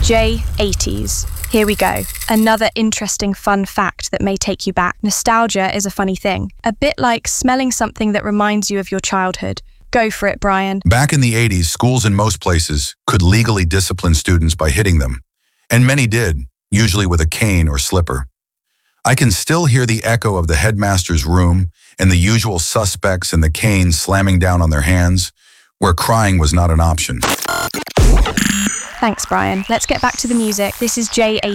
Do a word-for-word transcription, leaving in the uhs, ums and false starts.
J eighties. Here we go. Another interesting fun fact that may take you back. Nostalgia is a funny thing. A bit like smelling something that reminds you of your childhood. Go for it, Brian. Back in the eighties, schools in most places could legally discipline students by hitting them. And many did, usually with a cane or slipper. I can still hear the echo of the headmaster's room and the usual suspects and the cane slamming down on their hands, where crying was not an option. Thanks, Brian. Let's get back to the music. This is J eighty.